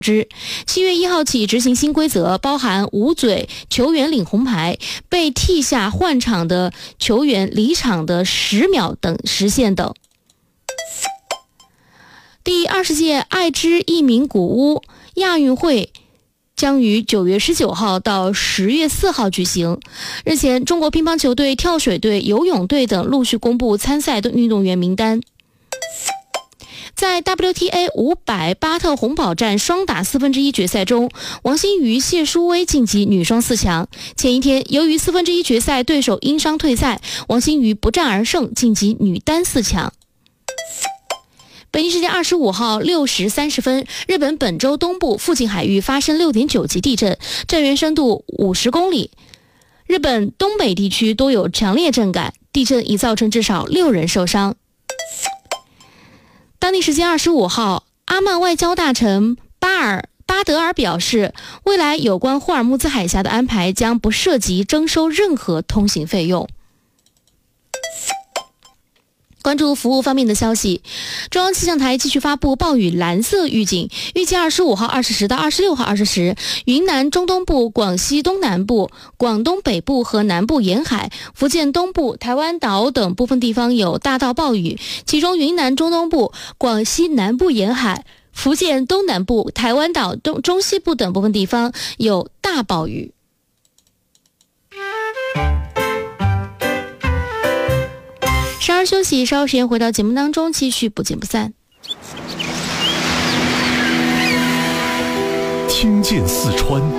7月1号起执行新规则，包含捂嘴球员领红牌、被替下换场的球员离场的10秒等时限等。第20届爱知一名古屋亚运会将于9月19号到10月4号举行。日前，中国乒乓球队、跳水队、游泳队等陆续公布参赛的运动员名单。在 WTA 500巴特红宝战双打1/4决赛中，王欣瑜、谢淑薇晋级女双4强。前一天，由于1/4决赛对手因伤退赛，王欣瑜不战而胜，晋级女单4强。北京时间25号6时30分，日本本州东部附近海域发生6.9级地震，震源深度50公里。日本东北地区多有强烈震感，地震已造成至少6人受伤。当地时间25号，阿曼外交大臣巴德尔表示，未来有关霍尔木兹海峡的安排将不涉及征收任何通行费用。关注服务方面的消息，中央气象台继续发布暴雨蓝色预警，预计25号20时到26号20时，云南中东部、广西东南部、广东北部和南部沿海、福建东部、台湾岛等部分地方有大到暴雨，其中云南中东部、广西南部沿海、福建东南部、台湾岛中西部等部分地方有大暴雨。稍事休息，稍后时间回到节目当中，继续不见不散。 听见四川，